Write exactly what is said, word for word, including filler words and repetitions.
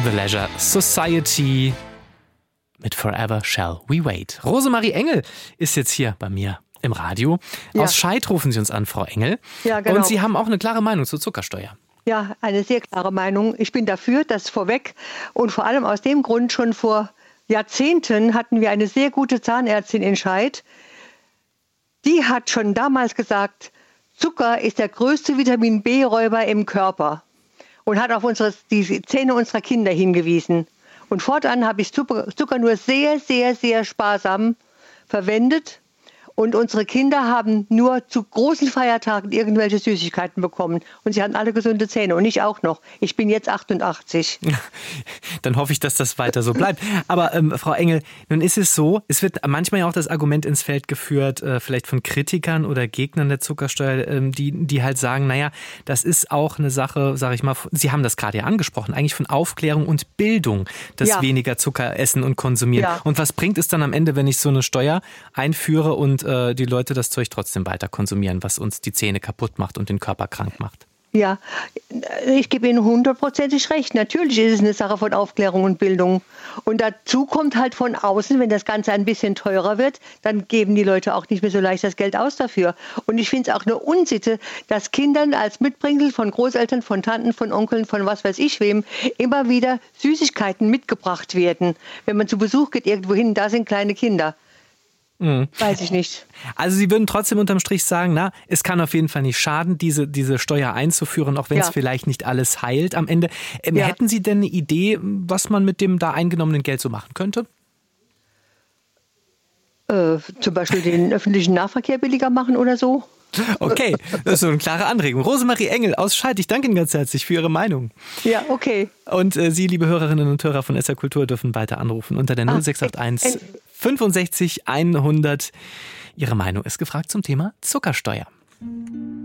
The Leisure Society mit Forever Shall We Wait. Rosemarie Engel ist jetzt hier bei mir im Radio. Ja. Aus Scheid rufen Sie uns an, Frau Engel. Ja, genau. Und Sie haben auch eine klare Meinung zur Zuckersteuer. Ja, eine sehr klare Meinung. Ich bin dafür, dass vorweg und vor allem aus dem Grund schon vor Jahrzehnten hatten wir eine sehr gute Zahnärztin in Scheid. Die hat schon damals gesagt, Zucker ist der größte Vitamin B-Räuber im Körper und hat auf unsere, die Zähne unserer Kinder hingewiesen. Und fortan habe ich Zucker nur sehr, sehr, sehr sparsam verwendet. Und unsere Kinder haben nur zu großen Feiertagen irgendwelche Süßigkeiten bekommen. Und sie hatten alle gesunde Zähne. Und ich auch noch. Ich bin jetzt achtundachtzig. Dann hoffe ich, dass das weiter so bleibt. Aber ähm, Frau Engel, nun ist es so, es wird manchmal ja auch das Argument ins Feld geführt, äh, vielleicht von Kritikern oder Gegnern der Zuckersteuer, ähm, die, die halt sagen, naja, das ist auch eine Sache, sage ich mal, Sie haben das gerade ja angesprochen, eigentlich von Aufklärung und Bildung, dass Ja. weniger Zucker essen und konsumieren. Ja. Und was bringt es dann am Ende, wenn ich so eine Steuer einführe und äh, die Leute das Zeug trotzdem weiter konsumieren, was uns die Zähne kaputt macht und den Körper krank macht? Ja, ich gebe Ihnen hundertprozentig recht. Natürlich ist es eine Sache von Aufklärung und Bildung. Und dazu kommt halt von außen, wenn das Ganze ein bisschen teurer wird, dann geben die Leute auch nicht mehr so leicht das Geld aus dafür. Und ich finde es auch eine Unsitte, dass Kindern als Mitbringsel von Großeltern, von Tanten, von Onkeln, von was weiß ich wem, immer wieder Süßigkeiten mitgebracht werden. Wenn man zu Besuch geht irgendwo hin, da sind kleine Kinder. Mhm. Weiß ich nicht. Also Sie würden trotzdem unterm Strich sagen, na, es kann auf jeden Fall nicht schaden, diese, diese Steuer einzuführen, auch wenn es Ja. vielleicht nicht alles heilt am Ende. Ähm, Ja. Hätten Sie denn eine Idee, was man mit dem da eingenommenen Geld so machen könnte? Äh, zum Beispiel den öffentlichen Nahverkehr billiger machen oder so. Okay, das ist so eine klare Anregung. Rosemarie Engel aus Scheid, ich danke Ihnen ganz herzlich für Ihre Meinung. Ja, okay. Und äh, Sie, liebe Hörerinnen und Hörer von S R Kultur, dürfen weiter anrufen unter der null sechs acht eins fünfundsechzig hundert. Ihre Meinung ist gefragt zum Thema Zuckersteuer.